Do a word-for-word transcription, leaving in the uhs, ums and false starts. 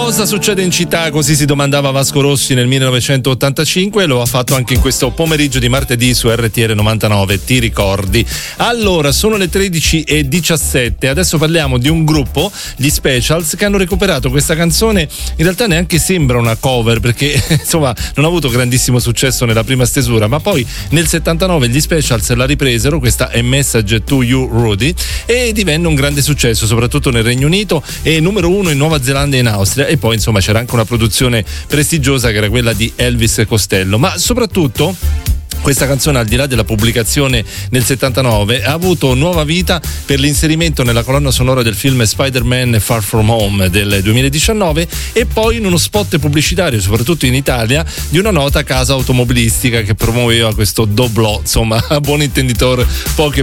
Cosa succede in città? Così si domandava Vasco Rossi nel millenovecentottantacinque e lo ha fatto anche in questo pomeriggio di martedì su R T R novantanove, ti ricordi? Allora, sono le tredici e diciassette, adesso parliamo di un gruppo, gli Specials, che hanno recuperato questa canzone. In realtà neanche sembra una cover, perché insomma non ha avuto grandissimo successo nella prima stesura, ma poi nel settantanove gli Specials la ripresero, questa è Message to You Rudy, e divenne un grande successo soprattutto nel Regno Unito e numero uno in Nuova Zelanda e in Austria. E poi insomma c'era anche una produzione prestigiosa che era quella di Elvis Costello, ma soprattutto questa canzone, al di là della pubblicazione nel settantanove, ha avuto nuova vita per l'inserimento nella colonna sonora del film Spider-Man Far From Home del duemiladiciannove e poi in uno spot pubblicitario, soprattutto in Italia, di una nota casa automobilistica che promuoveva questo doblò, insomma, a buon intenditor poche